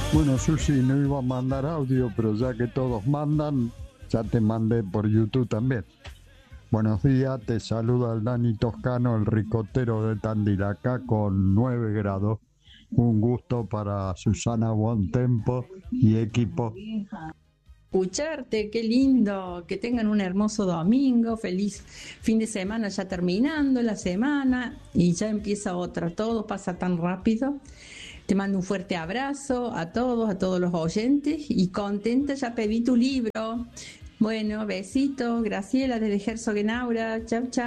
Bueno, Susi, no iba a mandar audio, pero ya que todos mandan, ya te mandé por YouTube también. Buenos días, te saluda el Dani Toscano, el ricotero de Tandil, acá con 9 grados. Un gusto para Susana Bontempo y equipo. Escucharte, qué lindo, que tengan un hermoso domingo, feliz fin de semana ya terminando la semana y ya empieza otra, todo pasa tan rápido. Te mando un fuerte abrazo a todos los oyentes y contenta ya pedí tu libro. Bueno, besitos, Graciela desde Herzogenaurach, chau chau.